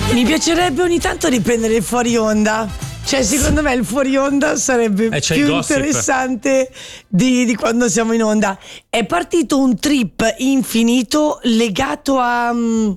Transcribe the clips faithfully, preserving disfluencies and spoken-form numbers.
Mi piacerebbe ogni tanto riprendere il fuori onda. Cioè, secondo me il fuori onda sarebbe eh, più interessante di, di quando siamo in onda. È partito un trip infinito legato a um,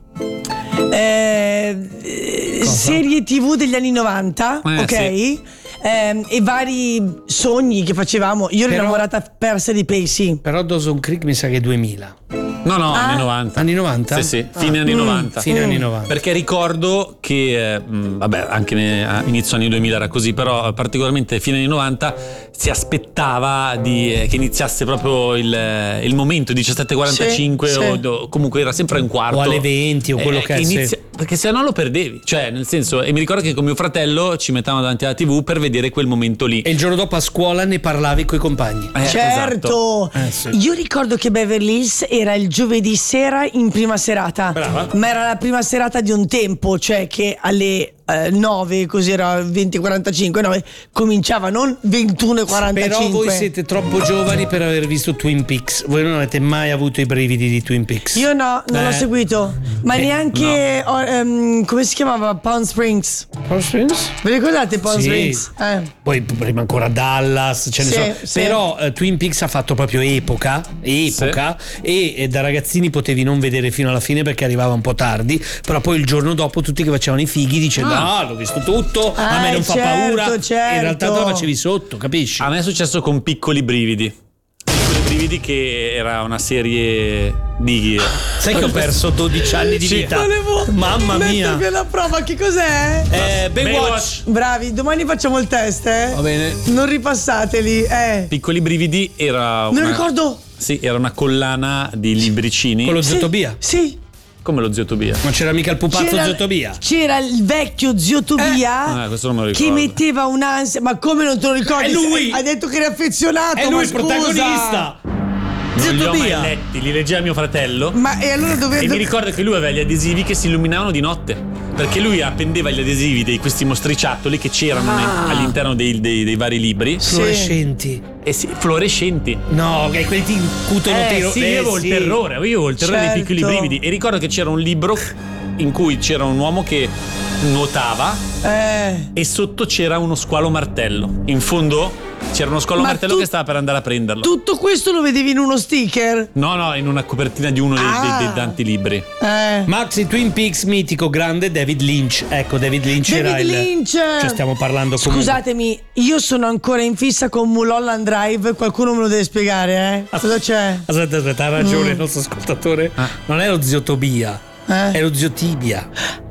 eh, serie tivù degli anni novanta, eh, ok? Sì. Eh, e vari sogni che facevamo. Io ero però, innamorata persa di Pacey. Però Dawson Creek mi sa che è duemila. No, no, ah. anni novanta. Anni novanta? Sì, sì, fine ah. anni novanta. Fine mm. anni novanta. Perché ricordo che, mh, vabbè, anche ne, inizio anni duemila era così, però particolarmente fine anni novanta si aspettava di, eh, che iniziasse proprio il, il momento diciassette e quarantacinque sì, o, sì. o comunque era sempre un quarto. O alle venti o quello eh, che è. Inizia, sì. Perché se no lo perdevi, cioè nel senso, e mi ricordo che con mio fratello ci mettavamo davanti alla tivù per vedere quel momento lì. E il giorno dopo a scuola ne parlavi coi compagni. Eh, certo. Esatto. Eh, sì. Io ricordo che Beverly Hills era il giovedì sera in prima serata. Brava. Ma era la prima serata di un tempo, cioè che alle eh, nove, così era venti e quarantacinque, nove, cominciava, non ventuno e quarantacinque. Però voi siete troppo giovani per aver visto Twin Peaks. Voi non avete mai avuto i brividi di Twin Peaks. Io no, non eh. l'ho seguito. Ma eh, neanche no. oh, um, come si chiamava? Palm Springs. Palm Springs? Vi ricordate Palm sì. Springs? Eh. Poi prima ancora Dallas, ce ne sì, so. sì. Però uh, Twin Peaks ha fatto proprio epoca, epoca sì. e, e da ragazzini potevi non vedere fino alla fine perché arrivava un po' tardi, però poi il giorno dopo tutti che facevano i fighi dicendo ah, ah l'ho visto tutto, ah, a me non certo, fa paura, certo. in realtà te lo facevi sotto, capisci? A me è successo con Piccoli Brividi. Piccoli Brividi che era una serie di... Sai che ho perso dodici anni di vita? Volevo Mamma mia. La prova, che cos'è? Eh, Baywatch. Bravi, domani facciamo il test, eh? Va bene. Non ripassateli, eh. Piccoli Brividi era una... Non ricordo. Sì, era una collana di libricini. Con lo sì, zio Tobia? Sì. Come lo zio Tobia? Ma c'era mica il pupazzo c'era, zio Tobia? C'era il vecchio zio Tobia eh. Ah, questo non me lo che metteva un'ansia. Ma come non te lo ricordi? È lui! Hai detto che eri affezionato. È lui ma il scusa. protagonista. Non zio li ho Tobia. mai letti, li leggeva mio fratello. Ma e allora dove... E mi ricordo che lui aveva gli adesivi che si illuminavano di notte. Perché lui appendeva gli adesivi di questi mostriciattoli che c'erano ah. nei, all'interno dei, dei, dei vari libri. Fluorescenti. Eh sì, fluorescenti. No, che quelli ti incutono eh, tiro. Sì, eh, io avevo sì. il terrore, io avevo il terrore certo. dei Piccoli Brividi. E ricordo che c'era un libro in cui c'era un uomo che nuotava eh. e sotto c'era uno squalo martello. In fondo c'era uno squalo Ma martello tu, che stava per andare a prenderlo. Tutto questo lo vedevi in uno sticker? No, no, in una copertina di uno dei, ah. dei, dei tanti libri. Eh. Maxi Twin Peaks mitico grande David Lynch. Ecco, David Lynch David era il... Lynch. Cioè stiamo parlando comunque. Scusatemi, io sono ancora in fissa con Mulholland Drive. Qualcuno me lo deve spiegare, eh? Cosa c'è? Aspetta, aspetta, ha ragione mm. il nostro ascoltatore. Ah. Non è lo zio Tobia, eh? è lo zio Tibia.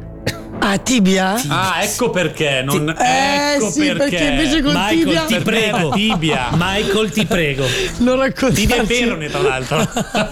Ah, Tibia? Ah, ecco perché non eh, ecco sì, perché. perché invece con Michael, Tibia ti prego. Tibia. Michael, ti prego. Non raccontarci. Tibia e Perone, tra l'altro.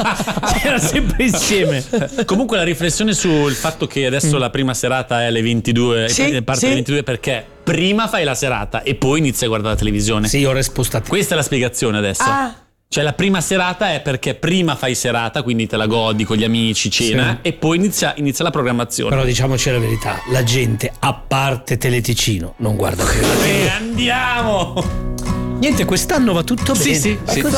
Era sempre insieme. Comunque la riflessione sul fatto che adesso mm. la prima serata è alle ventidue, sì, parte sì. alle ventidue perché prima fai la serata e poi inizi a guardare la televisione. Sì, ora è spostata. Questa è la spiegazione adesso. Ah. Cioè la prima serata è perché prima fai serata, quindi te la godi con gli amici, cena, sì. e poi inizia, inizia la programmazione. Però diciamoci la verità, la gente, a parte Teleticino, non guarda più la tele. E andiamo! Niente, quest'anno va tutto sì, bene. Sì, è sì. così.